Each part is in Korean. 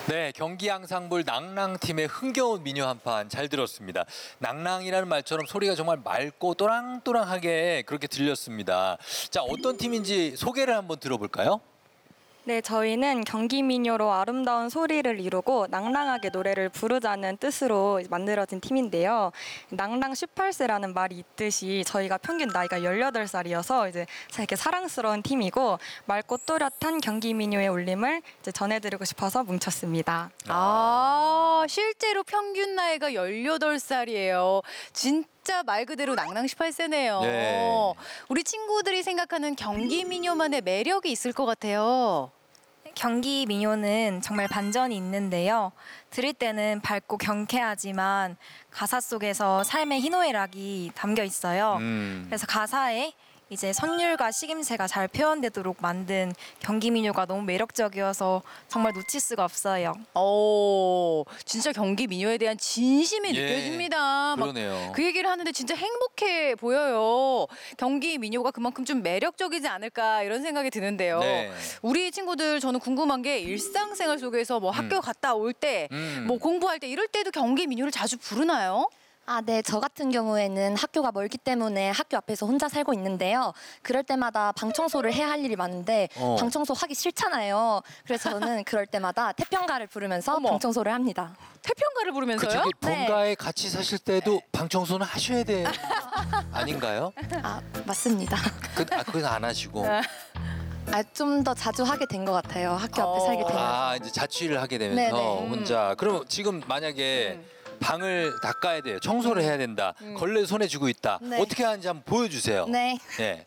네, 경기 앙상블 낭랑팀의 흥겨운 미녀 한판 잘 들었습니다. 낭랑이라는 말처럼 소리가 정말 맑고 또랑또랑하게 그렇게 들렸습니다. 자, 어떤 팀인지 소개를 한번 들어볼까요? 네, 저희는 경기민요로 아름다운 소리를 이루고 낭랑하게 노래를 부르자는 뜻으로 만들어진 팀인데요. 낭랑 18세라는 말이 있듯이 저희가 평균 나이가 18살이어서 이제 이렇게 사랑스러운 팀이고 맑고 또렷한 경기민요의 울림을 이제 전해드리고 싶어서 뭉쳤습니다. 실제로 평균 나이가 18살이에요. 진짜 말 그대로 낭랑 18세네요. 네. 우리 친구들이 생각하는 경기 민요만의 매력이 있을 것 같아요. 경기 민요는 정말 반전이 있는데요. 들을 때는 밝고 경쾌하지만 가사 속에서 삶의 희노애락이 담겨 있어요. 그래서 가사에 이제 선율과 식임새가 잘 표현되도록 만든 경기 민요가 너무 매력적이어서 정말 놓칠 수가 없어요. 진짜 경기 민요에 대한 진심이 예, 느껴집니다. 막 그러네요. 그 얘기를 하는데 진짜 행복해 보여요. 경기 민요가 그만큼 좀 매력적이지 않을까 이런 생각이 드는데요. 네. 우리 친구들 저는 궁금한 게 일상생활 속에서 뭐 학교 갔다 올 때, 뭐 공부할 때 이럴 때도 경기 민요를 자주 부르나요? 네. 저 같은 경우에는 학교가 멀기 때문에 학교 앞에서 혼자 살고 있는데요. 그럴 때마다 방 청소를 해야 할 일이 많은데 방 청소 하기 싫잖아요. 그래서 저는 그럴 때마다 태평가를 부르면서 어머. 방 청소를 합니다. 태평가를 그 부르면서요? 저기 네. 본가에 같이 사실 때도 방 청소는 하셔야 돼. 아닌가요? 맞습니다. 그건 안 하시고. 좀 더 자주 하게 된 것 같아요. 학교 앞에 살게 되면서. 이제 자취를 하게 되면서 네네. 혼자. 그럼 지금 만약에 방을 닦아야 돼요. 청소를 해야 된다. 걸레 손에 쥐고 있다. 네. 어떻게 하는지 한번 보여주세요. 네. 네.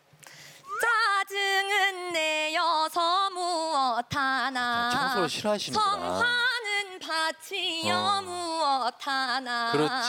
짜증은 내어서 무엇하나 청소를 싫어하시는구나. 성화는 바치여 무엇하나 그렇지.